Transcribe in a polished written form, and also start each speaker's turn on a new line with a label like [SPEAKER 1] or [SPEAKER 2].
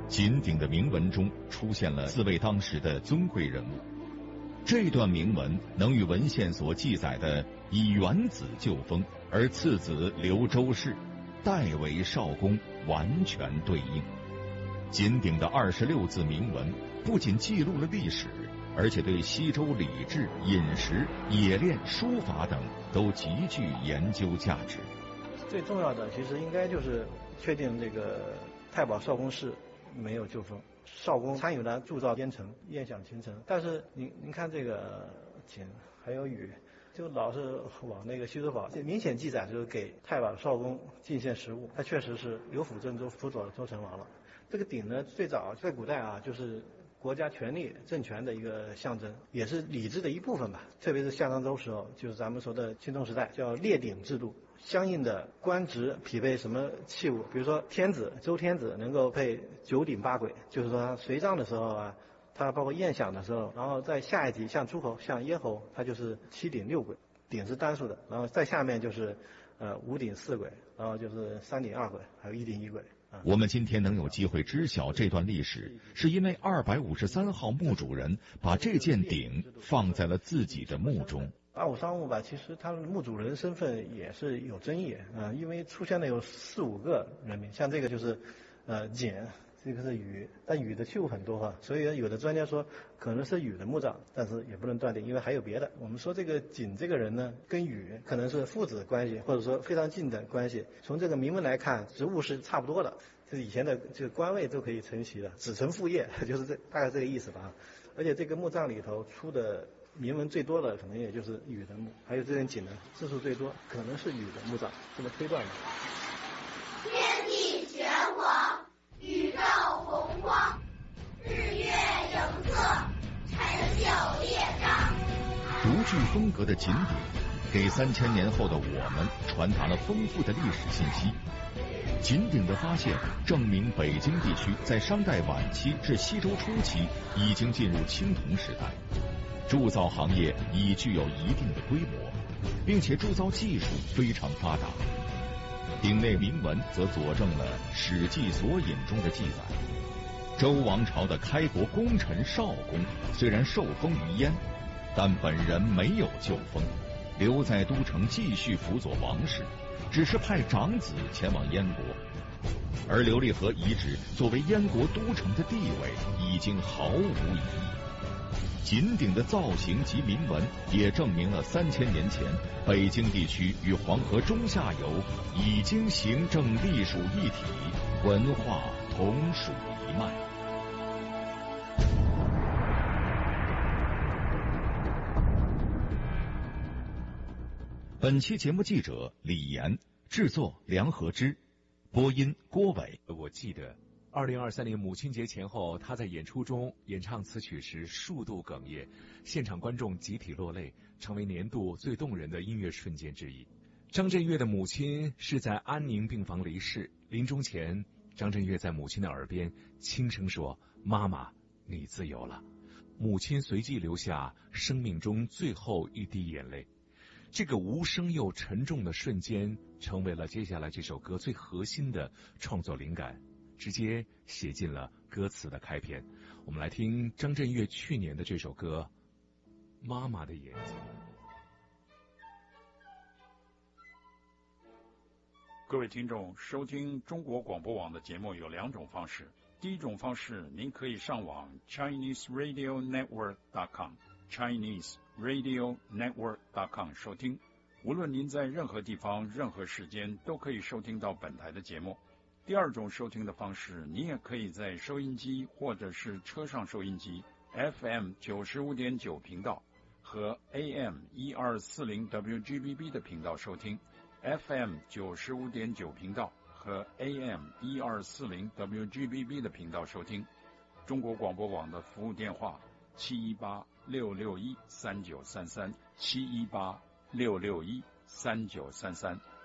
[SPEAKER 1] 锦鼎的铭文中出现了4位当时的尊贵人物。这段铭文能与文献所记载的以元子就封，而次子刘周氏代为少公完全对应。锦鼎的26字铭文不仅记录了历史，而且对西周礼制、饮食、冶炼、书法等都极具研究价值。
[SPEAKER 2] 最重要的其实应该就是确定这个太保少公氏没有就封，少公参与了铸造编程、宴享秦城，但是您看这个锦还有禹，就老是往那个西周宝，这明显记载就是给太保少公进献食物，他确实是刘辅郑州辅佐周成王了。这个鼎呢，最早在古代啊，就是国家权力政权的一个象征，也是礼制的一部分吧。特别是夏商周时候，就是咱们说的青铜时代，叫列鼎制度。相应的官职匹配什么器物，比如说天子，周天子能够配9鼎8簋，就是说他随葬的时候啊，他包括宴享的时候，然后在下一级像诸侯、像咽喉，他就是7鼎6簋，鼎是单数的，然后在下面就是5鼎4簋，然后就是3鼎2簋，还有1鼎1簋。
[SPEAKER 1] 我们今天能有机会知晓这段历史，是因为253号墓主人把这件鼎放在了自己的墓中。
[SPEAKER 2] 253墓吧，其实他的墓主人身份也是有争议因为出现了有4、5个人名，像这个就是锦，这个是禹，但禹的器物很多所以有的专家说可能是禹的墓葬，但是也不能断定，因为还有别的。我们说这个锦这个人呢，跟禹可能是父子关系，或者说非常近的关系。从这个铭文来看，职务是差不多的，就是以前的这个官位都可以承袭的，子承父业，就是大概这个意思吧。而且这个墓葬里头出的铭文最多的可能也就是禹的墓，还有这件锦呢字数最多，可能是禹的墓葬，这么推断的。
[SPEAKER 3] 天地玄黄，宇宙洪荒，日月盈色，辰宿列张。
[SPEAKER 1] 独具风格的锦鼎给3000年后的我们传达了丰富的历史信息。锦鼎的发现证明北京地区在商代晚期至西周初期已经进入青铜时代，铸造行业已具有一定的规模，并且铸造技术非常发达。鼎内铭文则佐证了《史记·索引》中的记载。周王朝的开国功臣少公虽然受封于燕，但本人没有就封，留在都城继续辅佐王室，只是派长子前往燕国。而琉璃河遗址作为燕国都城的地位已经毫无疑义。锦鼎的造型及铭文也证明了3000年前北京地区与黄河中下游已经形成隶属一体，文化同属一脉。本期节目记者李岩，制作梁和之，播音郭伟。
[SPEAKER 4] 我记得2023年母亲节前后，他在演出中演唱此曲时数度哽咽，现场观众集体落泪，成为年度最动人的音乐瞬间之一。张震岳的母亲是在安宁病房离世，临终前，张震岳在母亲的耳边轻声说：“妈妈，你自由了。”母亲随即流下生命中最后一滴眼泪。这个无声又沉重的瞬间，成为了接下来这首歌最核心的创作灵感，直接写进了歌词的开篇。我们来听张震岳去年的这首歌《妈妈的眼睛》。
[SPEAKER 5] 各位听众，收听中国广播网的节目有2种方式。第一种方式，您可以上网 ChineseRadioNetwork.com ChineseRadioNetwork.com 收听。无论您在任何地方、任何时间，都可以收听到本台的节目。第二种收听的方式，你也可以在收音机或者是车上收音机 FM 95.9频道和 AM 1240 WGBB 的频道收听。FM 95.9频道和 AM 1240 WGBB 的频道收听。中国广播网的服务电话718-661-3933 718-661-3933。